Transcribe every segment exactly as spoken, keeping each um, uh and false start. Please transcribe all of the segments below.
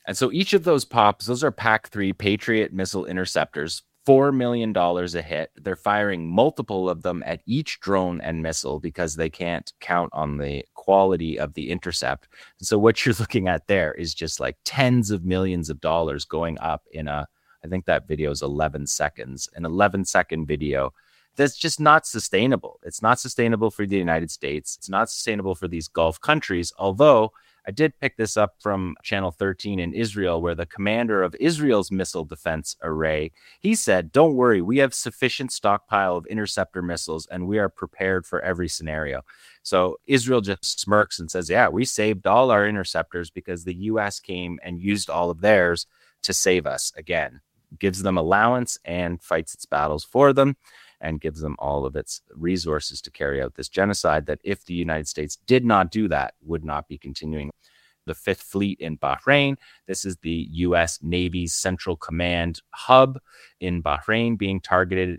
And so each of those pops, those are P A C three Patriot missile interceptors, four million dollars a hit. They're firing multiple of them at each drone and missile because they can't count on the quality of the intercept. And so what you're looking at there is just like tens of millions of dollars going up in a, I think that video is eleven seconds, an eleven second video. That's just not sustainable. It's not sustainable for the United States. It's not sustainable for these Gulf countries, although I did pick this up from Channel thirteen in Israel, where the commander of Israel's missile defense array, he said, don't worry, we have sufficient stockpile of interceptor missiles and we are prepared for every scenario. So Israel just smirks and says, yeah, we saved all our interceptors because the U S came and used all of theirs to save us again. Gives them allowance and fights its battles for them, and gives them all of its resources to carry out this genocide that, if the United States did not do that, would not be continuing. The Fifth Fleet in Bahrain. This is the U S Navy's Central Command hub in Bahrain being targeted.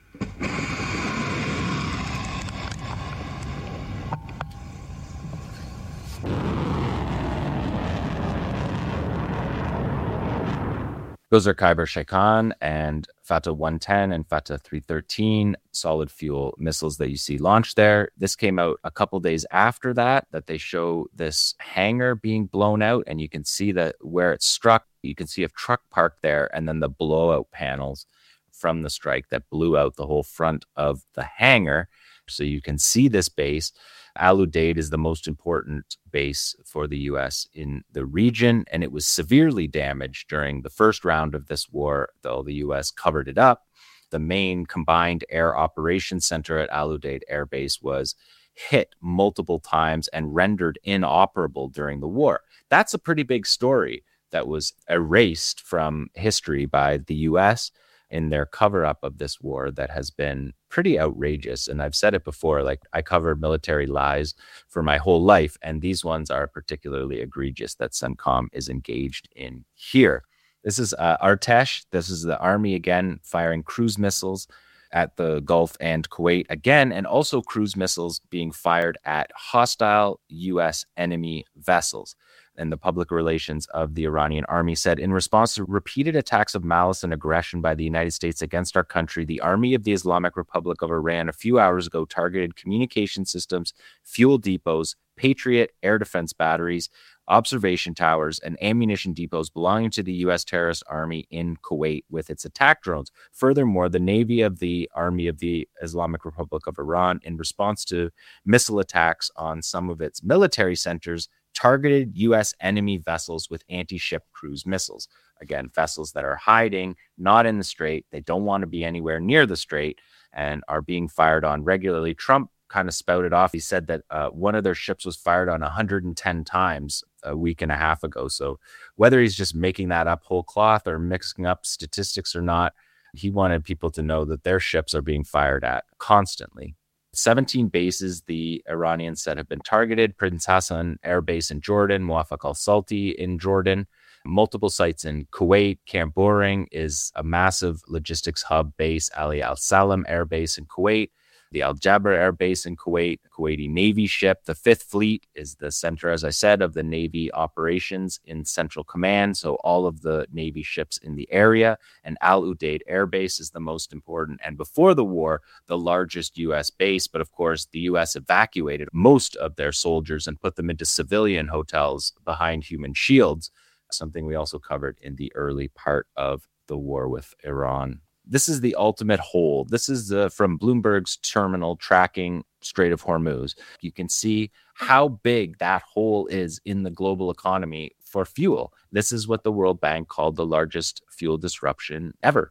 Those are Khyber Sheikhan and Fateh one ten and Fateh three thirteen solid fuel missiles that you see launched there. This came out a couple days after that, that they show this hangar being blown out, and you can see that where it struck, you can see a truck parked there, and then the blowout panels from the strike that blew out the whole front of the hangar. So you can see this base. Al Udeid is the most important base for the U S in the region, and it was severely damaged during the first round of this war, though the U S covered it up. The main combined air operations center at Al Udeid Air Base was hit multiple times and rendered inoperable during the war. That's a pretty big story that was erased from history by the U S in their cover-up of this war that has been pretty outrageous. And I've said it before, like, I covered military lies for my whole life, and these ones are particularly egregious that CENTCOM is engaged in here. This is uh, Artesh. This is the Army again firing cruise missiles at the Gulf and Kuwait again, and also cruise missiles being fired at hostile U S enemy vessels. And the public relations of the Iranian army said, in response to repeated attacks of malice and aggression by the United States against our country, the Army of the Islamic Republic of Iran a few hours ago targeted communication systems, fuel depots, Patriot air defense batteries, observation towers, and ammunition depots belonging to the U S terrorist army in Kuwait with its attack drones. Furthermore, the Navy of the Army of the Islamic Republic of Iran, in response to missile attacks on some of its military centers, targeted U S enemy vessels with anti-ship cruise missiles. Again, vessels that are hiding, not in the strait. They don't want to be anywhere near the strait and are being fired on regularly. Trump kind of spouted off. He said that uh, one of their ships was fired on one hundred ten times a week and a half ago. So whether he's just making that up whole cloth or mixing up statistics or not, he wanted people to know that their ships are being fired at constantly. seventeen bases the Iranians said have been targeted. Prince Hassan Air Base in Jordan, Muwafaq al-Salti in Jordan, multiple sites in Kuwait. Camp Boring is a massive logistics hub base. Ali Al-Salam Air Base in Kuwait, the Al Jabr Air Base in Kuwait, Kuwaiti Navy ship. The Fifth Fleet is the center, as I said, of the Navy operations in Central Command. So all of the Navy ships in the area. And Al Udeid Air Base is the most important, and before the war, the largest U S base. But of course, the U S evacuated most of their soldiers and put them into civilian hotels behind human shields, something we also covered in the early part of the war with Iran. This is the ultimate hole. This is uh, from Bloomberg's terminal tracking Strait of Hormuz. You can see how big that hole is in the global economy for fuel. This is what the World Bank called the largest fuel disruption ever.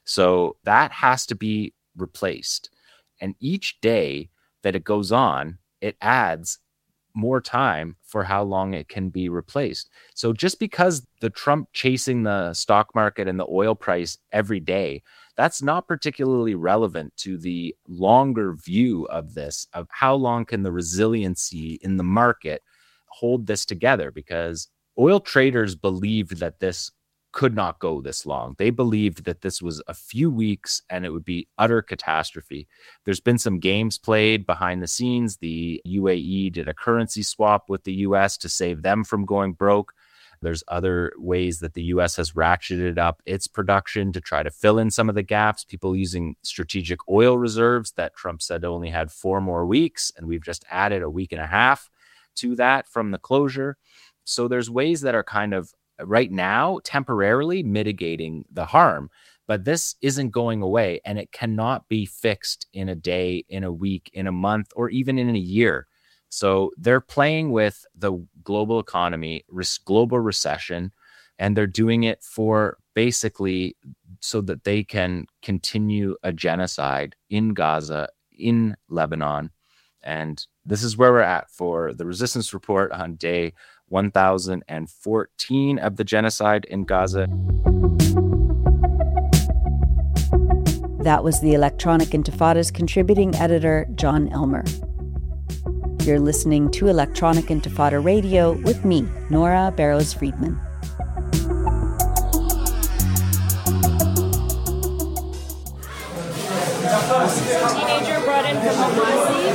So that has to be replaced. And each day that it goes on, it adds more time for how long it can be replaced. So just because the Trump chasing the stock market and the oil price every day, that's not particularly relevant to the longer view of this, of how long can the resiliency in the market hold this together, because oil traders believed that this could not go this long. They believed that this was a few weeks and it would be utter catastrophe. There's been some games played behind the scenes. The U A E did a currency swap with the U S to save them from going broke. There's other ways that the U S has ratcheted up its production to try to fill in some of the gaps, people using strategic oil reserves that Trump said only had four more weeks, and we've just added a week and a half to that from the closure. So there's ways that are kind of right now temporarily mitigating the harm, but this isn't going away, and it cannot be fixed in a day, in a week, in a month, or even in a year. So they're playing with the global economy, risk global recession, and they're doing it for basically so that they can continue a genocide in Gaza, in Lebanon. And this is where we're at for the Resistance Report on day one thousand fourteen of the genocide in Gaza. That was the Electronic Intifada's contributing editor, John Elmer. You're listening to Electronic Intifada Radio with me, Nora Barrows-Friedman. Teenager brought in from Hawaii.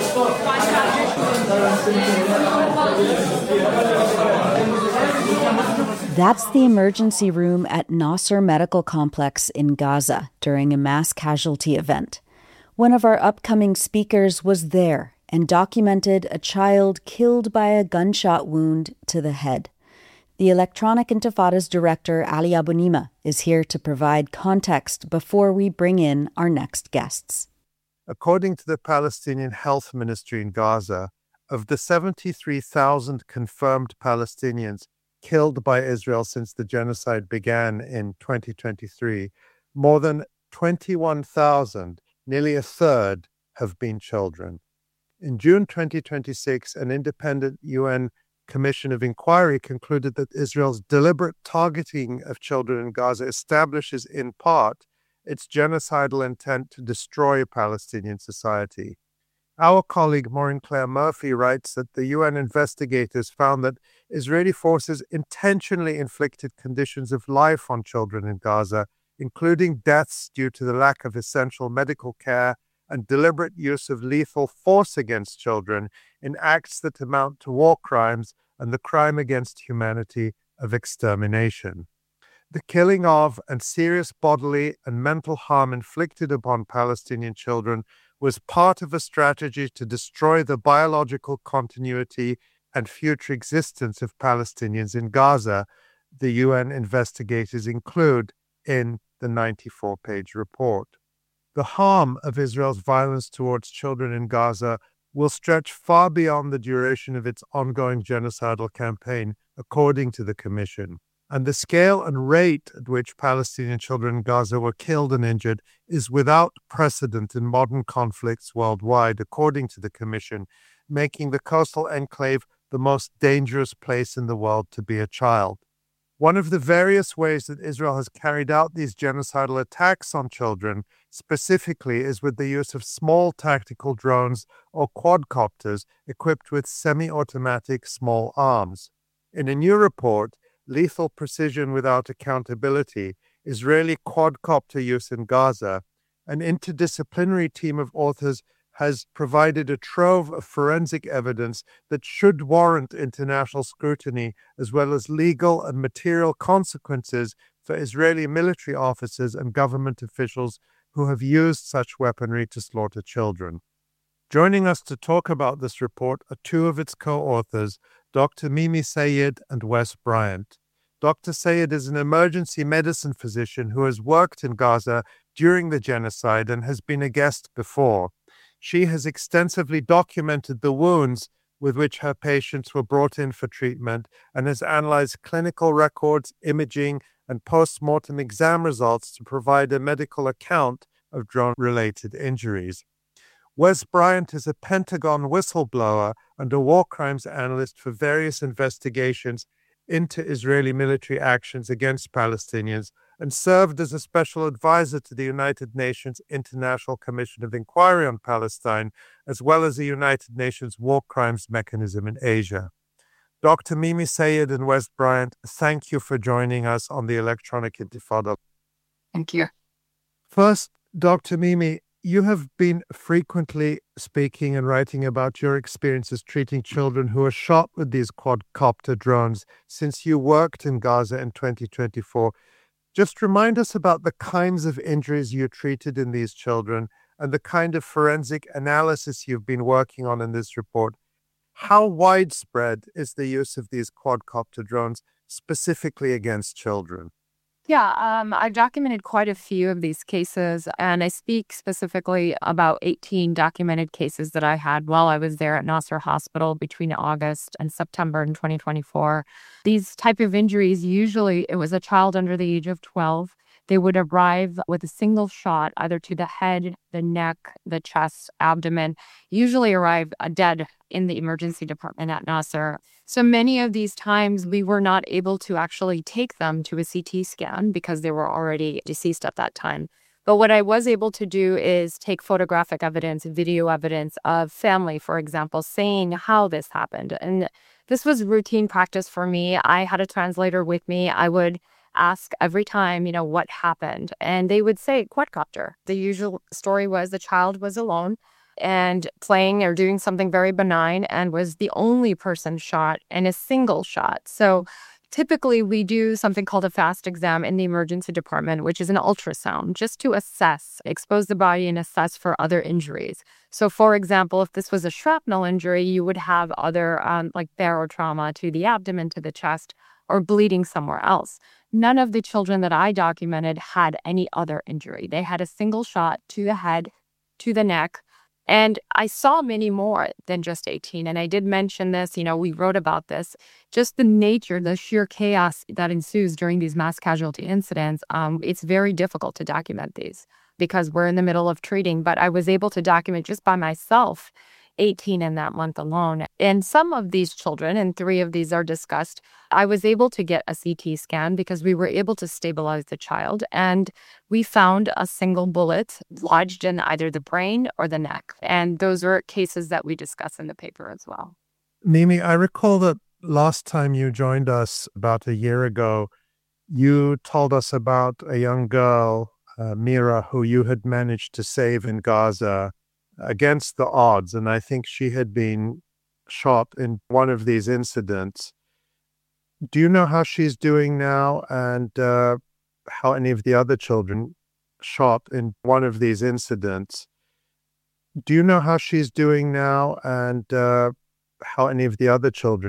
That's the emergency room at Nasser Medical Complex in Gaza during a mass casualty event. One of our upcoming speakers was there and documented a child killed by a gunshot wound to the head. The Electronic Intifada's director, Ali Abunimah, is here to provide context before we bring in our next guests. According to the Palestinian Health Ministry in Gaza, of the seventy-three thousand confirmed Palestinians killed by Israel since the genocide began in twenty twenty-three, more than twenty-one thousand, nearly a third, have been children. In June twenty twenty-six, an independent U N Commission of Inquiry concluded that Israel's deliberate targeting of children in Gaza establishes, in part, its genocidal intent to destroy Palestinian society. Our colleague Maureen Claire Murphy writes that the U N investigators found that Israeli forces intentionally inflicted conditions of life on children in Gaza, including deaths due to the lack of essential medical care and deliberate use of lethal force against children in acts that amount to war crimes and the crime against humanity of extermination. The killing of and serious bodily and mental harm inflicted upon Palestinian children was part of a strategy to destroy the biological continuity and future existence of Palestinians in Gaza, the U N investigators include in the ninety-four page report. The harm of Israel's violence towards children in Gaza will stretch far beyond the duration of its ongoing genocidal campaign, according to the Commission. And the scale and rate at which Palestinian children in Gaza were killed and injured is without precedent in modern conflicts worldwide, according to the Commission, making the coastal enclave the most dangerous place in the world to be a child. One of the various ways that Israel has carried out these genocidal attacks on children specifically is with the use of small tactical drones or quadcopters equipped with semi-automatic small arms. In a new report, Lethal Precision Without Accountability, Israeli quadcopter use in Gaza, an interdisciplinary team of authors has provided a trove of forensic evidence that should warrant international scrutiny, as well as legal and material consequences for Israeli military officers and government officials who have used such weaponry to slaughter children. Joining us to talk about this report are two of its co-authors, Doctor Mimi Sayed and Wes Bryant. Doctor Sayed is an emergency medicine physician who has worked in Gaza during the genocide and has been a guest before. She has extensively documented the wounds with which her patients were brought in for treatment and has analyzed clinical records, imaging, and post-mortem exam results to provide a medical account of drone-related injuries. Wes Bryant is a Pentagon whistleblower and a war crimes analyst for various investigations into Israeli military actions against Palestinians and served as a special advisor to the United Nations International Commission of Inquiry on Palestine, as well as the United Nations War Crimes Mechanism in Asia. Doctor Mimi Sayed and Wes Bryant, thank you for joining us on the Electronic Intifada. Thank you. First, Doctor Mimi, You have been frequently speaking and writing about your experiences treating children who are shot with these quadcopter drones since you worked in Gaza in twenty twenty-four. Just remind us about the kinds of injuries you treated in these children and the kind of forensic analysis you've been working on in this report. How widespread is the use of these quadcopter drones specifically against children? Yeah, um, I've documented quite a few of these cases, and I speak specifically about eighteen documented cases that I had while I was there at Nasser Hospital between August and September in twenty twenty-four. These type of injuries, usually it was a child under the age of twelve. They would arrive with a single shot, either to the head, the neck, the chest, abdomen, usually arrive uh, dead in the emergency department at Nasser. So many of these times we were not able to actually take them to a C T scan because they were already deceased at that time. But what I was able to do is take photographic evidence, video evidence of family, for example, saying how this happened. And this was routine practice for me. I had a translator with me. I would ask every time, you know, what happened. And they would say quadcopter. The usual story was the child was alone and playing or doing something very benign and was the only person shot in a single shot. So typically we do something called a fast exam in the emergency department, which is an ultrasound, just to assess, expose the body and assess for other injuries. So for example, if this was a shrapnel injury, you would have other um, like barotrauma to the abdomen, to the chest, or bleeding somewhere else. None of the children that I documented had any other injury. They had a single shot to the head, to the neck. And I saw many more than just eighteen. And I did mention this, you know, we wrote about this, just the nature, the sheer chaos that ensues during these mass casualty incidents. Um, it's very difficult to document these because we're in the middle of treating. But I was able to document just by myself eighteen in that month alone. And some of these children, and three of these are discussed, I was able to get a C T scan because we were able to stabilize the child. And we found a single bullet lodged in either the brain or the neck. And those are cases that we discuss in the paper as well. Mimi, I recall that last time you joined us about a year ago, you told us about a young girl, uh, Mira, who you had managed to save in Gaza against the odds. And I think she had been shot in one of these incidents. Do you know how she's doing now and uh, how any of the other children shot in one of these incidents? Do you know how she's doing now and uh, how any of the other children